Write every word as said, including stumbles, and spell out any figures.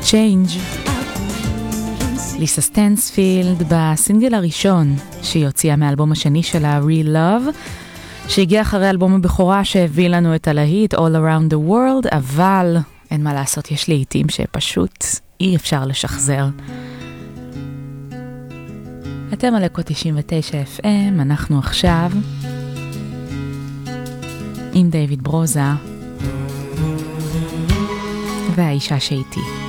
Change. ליסה סטנספילד בסינגל הראשון שהיא הוציאה מהאלבום השני שלה, Real Love, שהגיע אחרי אלבום הבכורה שהביא לנו את הלהיט All Around the World, אבל אין מה לעשות, יש לעיתים שפשוט אי אפשר לשחזר. אתם על אקו תשעים ותשע אף אם, אנחנו עכשיו עם דיוויד ברוזה והאישה שאיתי.